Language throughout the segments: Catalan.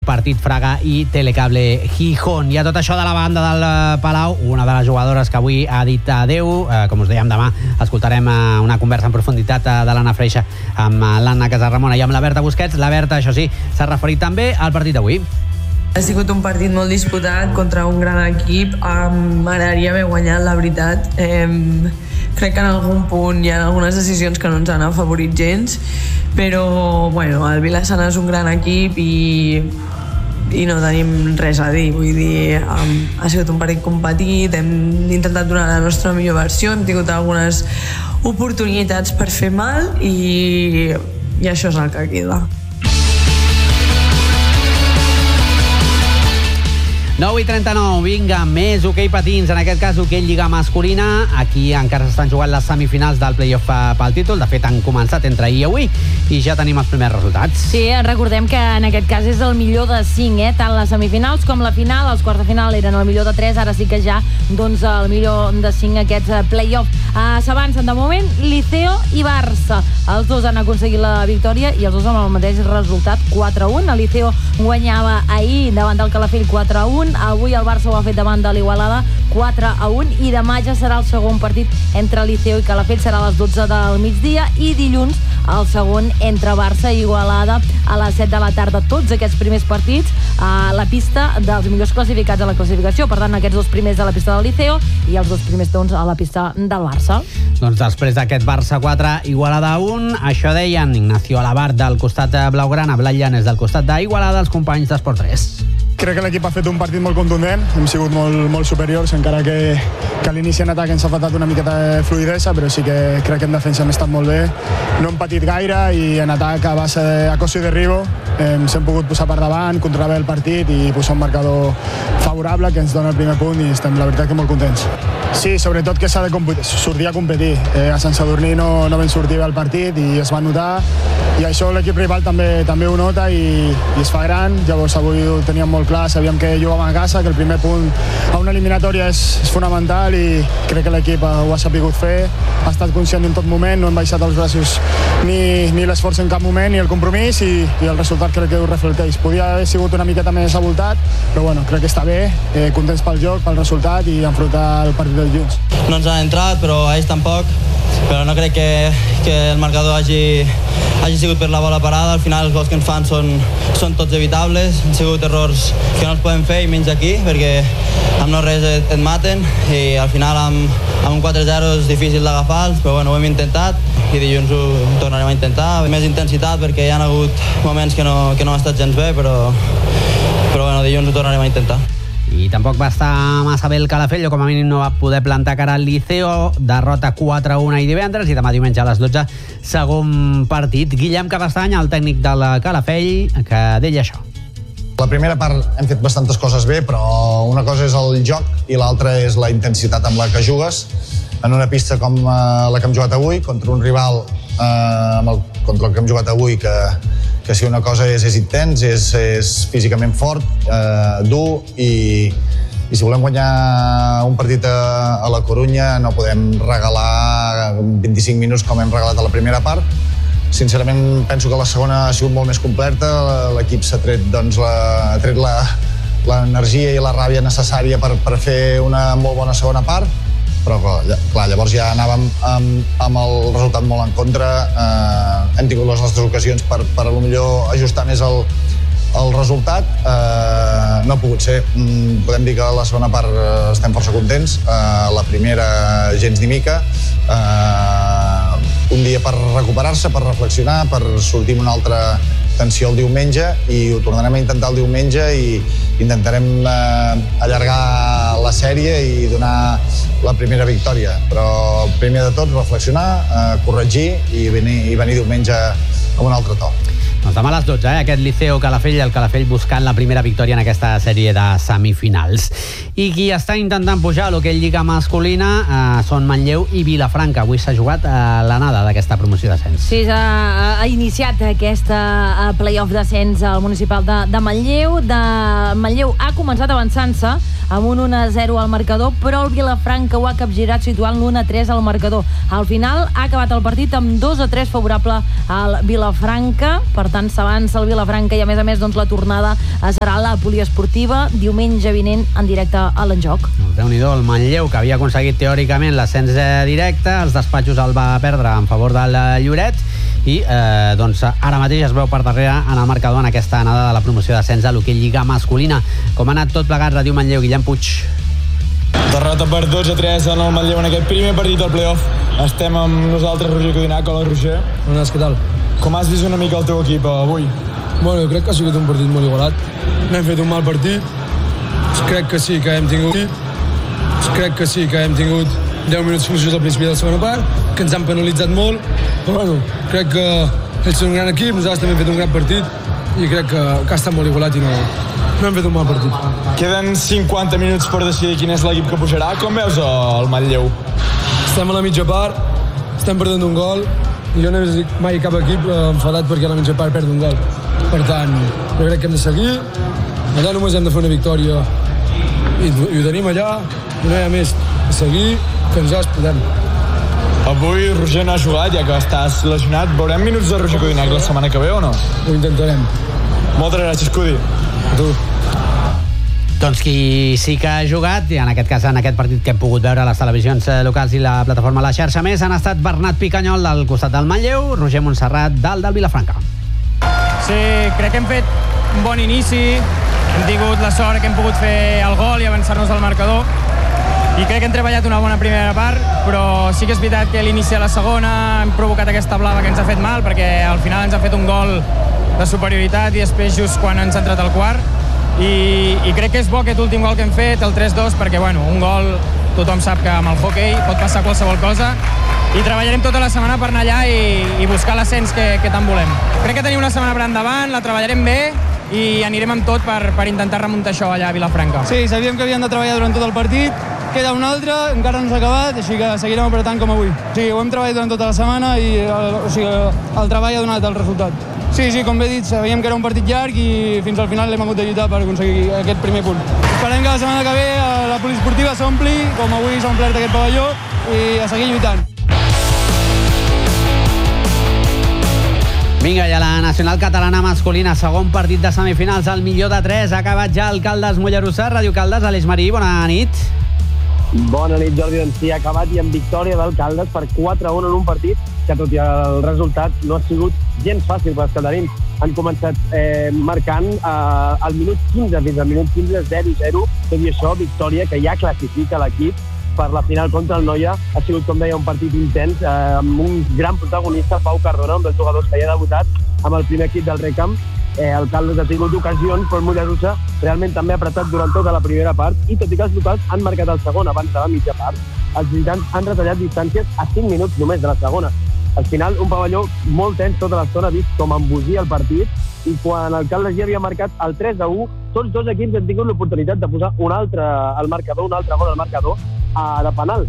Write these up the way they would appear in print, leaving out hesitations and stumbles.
partit Fraga i Telecable Gijón. I a tot això de la banda del Palau, una de les jugadores que avui ha dit adeu, com us dèiem, demà escoltarem una conversa en profunditat de l'Anna Freixa amb l'Anna Casarramona i amb la Berta Busquets. La Berta, això sí, s'ha referit també al partit d'avui. Ha sigut un partit molt disputat contra un gran equip. M'agradaria haver guanyat, la veritat. Crec que en algun punt hi ha algunes decisions que no ens han afavorit gens, però bueno, el Vilassana és un gran equip i no tenim res a dir. Vull dir, ha sigut un partit competit, hem intentat donar la nostra millor versió, hem tingut algunes oportunitats per fer mal i això és el que queda. 9:39, vinga, més hoquei patins, en aquest cas hoquei lliga masculina. Aquí encara s'estan jugant les semifinals del play-off pel títol. De fet, han començat entre ahir i avui i ja tenim els primers resultats. Sí, recordem que en aquest cas és el millor de 5, tant les semifinals com la final. Els quarts de final eren el millor de 3, ara sí que ja doncs, el millor de 5 aquests play-off. S'avancen de moment Liceo i Barça. Els dos han aconseguit la victòria i els dos amb el mateix resultat, 4-1. El Liceo guanyava ahir davant del Calafell 4-1. Avui el Barça ho ha fet davant de l'Igualada 4-1 i demà ja serà el segon partit entre Liceo i Calafell, serà a les 12 del migdia, i dilluns el segon entre Barça i Igualada a les 7 de la tarda. Tots aquests primers partits a la pista dels millors classificats a la classificació. Per tant, aquests dos primers a la pista del Liceo i els dos primers doncs, a la pista del Barça. Doncs després d'aquest Barça 4, Igualada 1, això deien Ignacio Alabart del costat de Blaugrana, Blai Llanes del costat d'Igualada, els companys d'Esport 3. Crec que l'equip ha fet un partit molt contundent, hem sigut molt superiors, encara que a l'inici en atac ens ha faltat una miqueta de fluidesa, però sí que crec que en defensa hem estat molt bé. No hem patit gaire i en atac a base de acoso i derribo ens hem pogut posar per davant, controlar bé el partit i posar un marcador favorable que ens dona el primer punt i estem, la veritat, que molt contents. Sí, sobretot que s'ha de sortir a competir. A Sant Sadurní no vam sortir bé al partit i es va notar, i això l'equip rival també ho nota i es fa gran. Llavors avui ho teníem molt clar, sabíem que jugàvem a casa, que el primer punt a una eliminatòria és fonamental i crec que l'equip ho ha sapigut fer, ha estat conscient en tot moment, no hem baixat els braços ni l'esforç en cap moment ni el compromís i el resultat crec que ho reflecteix. Podia haver sigut una miqueta més avoltat, però bueno, crec que està bé, contents pel joc, pel resultat i enfrontar el partit del dilluns. No ens han entrat, però a ells tampoc, però no crec que el marcador hagi sigut per la bola parada. Al final els gols que ens fan són tots evitables, han sigut errors que no els podem fer i menys aquí, perquè amb no res et maten i al final amb un 4-0 és difícil d'agafar, però bueno, ho hem intentat i dilluns ho tornarem a intentar. Més intensitat perquè hi ha hagut moments que no ha estat gens bé, però bueno, dilluns ho tornarem a intentar. I tampoc va estar massa bé el Calafell, o com a mínim no va poder plantar cara al Liceo, derrota 4-1 ahir divendres i demà diumenge a les 12 segon partit. Guillem Cabestany, el tècnic del Calafell, que deia això. La primera part hem fet bastantes coses bé, però una cosa és el joc i l'altra és la intensitat amb la que jugues en una pista com la que hem jugat avui, contra un rival contra el que hem jugat avui, que si una cosa és intens, és físicament fort, dur, i si volem guanyar un partit a la Corunya no podem regalar 25 minuts com hem regalat a la primera part. Sincerament penso que la segona ha sigut molt més completa, l'equip s'ha tret l'energia i la ràbia necessària per fer una molt bona segona part, però clar, llavors ja anàvem amb el resultat molt en contra. Hem tingut les nostres ocasions per potser ajustar més el resultat, no ha pogut ser. Podem dir que a la segona part estem força contents, la primera gens ni mica. Un dia per recuperar-se, per reflexionar, per sortir amb una altra tensió el diumenge, i ho tornarem a intentar el diumenge i intentarem allargar la sèrie i donar la primera victòria. Però primer de tot reflexionar, corregir i venir diumenge amb un altre to. Doncs demà a les 12, aquest Liceo-Calafell, el Calafell buscant la primera victòria en aquesta sèrie de semifinals. I qui està intentant pujar a l'hoquei lliga masculina són Manlleu i Vilafranca. Avui s'ha jugat l'anada d'aquesta promoció d'ascens. Sí, ha iniciat aquesta play-off d'ascens al municipal de Manlleu. Manlleu ha començat avançant-se amb un 1-0 al marcador, però el Vilafranca ho ha capgirat situant l'1-3 al marcador. Al final ha acabat el partit amb 2-3 favorable al Vilafranca. Per tant s'avança el Vilafranca i a més doncs la tornada serà la poliesportiva diumenge vinent en directe a l'Enjoc. Déu-n'hi-do, el Manlleu, que havia aconseguit teòricament l'ascens directe, els despatxos el va perdre en favor del Lloret i doncs ara mateix es veu per darrere en el marcador en aquesta anada de la promoció d'ascens a l'hoquei Lliga masculina. Com ha anat tot plegat, Ràdio Manlleu, Guillem Puig. Derrota per 2-3 en el Manlleu en aquest primer partit del playoff. Estem amb nosaltres, Roger Codinac. Hola, Roger. Bones, què tal? Com has vist una mica el teu equip avui? Bueno, crec que ha sigut un partit molt igualat. No hem fet un mal partit. Crec que sí que hem tingut 10 minuts fluixos al principi de la segona part, que ens han penalitzat molt, però bueno, crec que ells són un gran equip, nosaltres també hem fet un gran partit i crec que ha estat molt igualat i no hem fet un mal partit. Queden 50 minuts per decidir quin és l'equip que pujarà. Com veus el Manlleu? Estem a la mitja part, estem perdent un gol i jo no he vist mai cap equip enfadat perquè a la mitja part perd un gol. Per tant, jo crec que hem de seguir, allà només hem de fer una victòria i ho tenim allà, i no hi ha més, a seguir, que ens ja es podem. Avui Roger no ha jugat, ja que estàs lesionat. Veurem minuts de Roger Codinac la setmana que ve o no? Ho intentarem. Moltes gràcies, Codi. A tu. Doncs qui sí que ha jugat, i en aquest cas en aquest partit que hem pogut veure a les televisions locals i la plataforma La Xarxa Més, han estat Bernat Picanyol del costat del Manlleu, Roger Montserrat del Vilafranca. Sí, crec que hem fet un bon inici, hem tingut la sort que hem pogut fer el gol i avançar-nos al marcador, i crec que hem treballat una bona primera part, però sí que és veritat que a l'inici de la segona hem provocat aquesta blava que ens ha fet mal, perquè al final ens ha fet un gol de superioritat i després just quan ens ha entrat al quart, i crec que és bo aquest últim gol que hem fet, el 3-2, perquè bueno, un gol tothom sap que amb el hoquei pot passar qualsevol cosa, i treballarem tota la setmana per anar allà i buscar l'ascens que tant volem. Crec que tenim una setmana per endavant, la treballarem bé i anirem amb tot per intentar remuntar això allà a Vilafranca. Sí, sabíem que havíem de treballar durant tot el partit, queda un altre, encara no s'ha acabat, així que seguirem apretant com avui. Sí, ho hem treballat durant tota la setmana i el treball ha donat el resultat. Sí, com bé dit, sabíem que era un partit llarg i fins al final hem hagut de lluitar per aconseguir aquest primer punt. Esperem que la setmana que ve la poliesportiva s'ompli, com avui s'ha omplert aquest pavelló, i a seguir lluitant. Vinga, i a la nacional catalana masculina, segon partit de semifinals, el millor de 3, ha acabat ja el Caldes-Mollerussa. Ràdio Caldes, Aleix Marí, bona nit. Bona nit, Jordi. Doncs sí, ha acabat i amb victòria del Caldes per 4-1 en un partit que, tot i el resultat, no ha sigut gens fàcil pels calderins. Han començat marcant al minut 15, fins al minut 15, 0-0. Tot i això, victòria que ja classifica l'equip per la final contra el Noia. Ha sigut, com deia, un partit intens, amb un gran protagonista, Pau Cardona, un dels jugadors que ja ha debutat amb el primer equip del Recamp. El Caldes ha tingut ocasions, però el Mollerussa realment també ha apretat durant tota la primera part, i tot i que els locals han marcat el segon abans de la mitja part, els visitants han retallat distàncies a 5 minuts només de la segona. Al final, un pavelló molt tens tota l'estona, vist com embosia el partit, i quan el Caldes ja havia marcat el 3-1, tots dos equips han tingut l'oportunitat de posar un altre al marcador, un altre gol al marcador, de penal.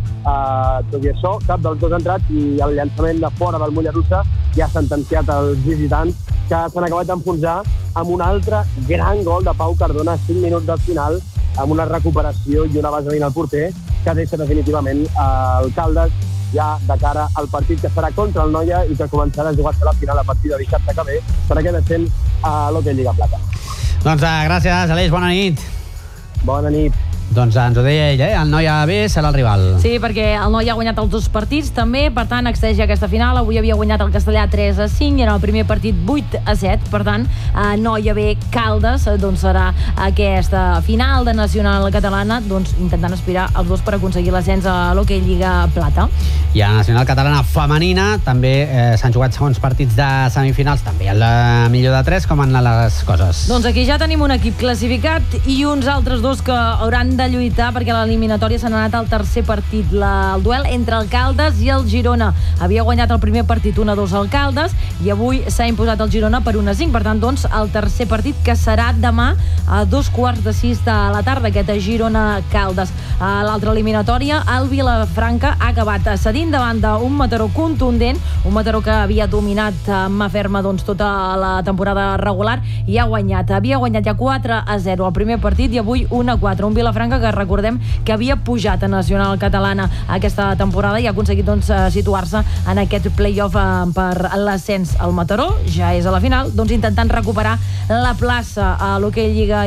Tot i això, cap dels dos ha entrat i el llançament de fora del Mollerussa ja ha sentenciat els visitants, que s'han acabat d'enfonsar amb un altre gran gol de Pau Cardona a 5 minuts del final, amb una recuperació i una base al porter que deixa definitivament el Caldes ja de cara al partit que serà contra el Noia i que començarà a jugar-se la final a partir de dissabte que ve per aquest descens a l'Hoquei Lliga Plata. Doncs gràcies, Aleix, bona nit. Bona nit. Doncs ens ho deia ell, el Noia B serà el rival. Sí, perquè el Noia ha guanyat els dos partits també, per tant accedeix a aquesta final. Avui havia guanyat el Castellà 3-5 i en el primer partit 8-7, per tant Noia B Caldes doncs serà aquesta final de nacional catalana, doncs intentant aspirar els dos per aconseguir l'ascens a l'Hoquei Lliga Plata. I a la nacional catalana femenina també s'han jugat segons partits de semifinals, també el millor de 3. Com han anat les coses? Doncs aquí ja tenim un equip classificat i uns altres dos que hauran de lluitar perquè l'eliminatòria s'ha anat al tercer partit. El duel entre el Caldes i el Girona. Havia guanyat el primer partit 1-2 al Caldes i avui s'ha imposat el Girona per 1-5. Per tant, doncs, el tercer partit que serà demà a 5:15 de la tarda, aquest Girona-Caldes. A l'altra eliminatòria, el Vilafranca ha acabat cedint davant d'un Mataró contundent, un Mataró que havia dominat amb mà ferma doncs, tota la temporada regular i ha guanyat. Havia guanyat ja 4-0 el primer partit i avui 1-4. Un Vilafranca Vilafranca, que recordem que havia pujat a Nacional Catalana aquesta temporada i ha aconseguit situar-se en aquest play-off per l'ascens. El Mataró ja és a la final, intentant recuperar la plaça a l'Hockey Lliga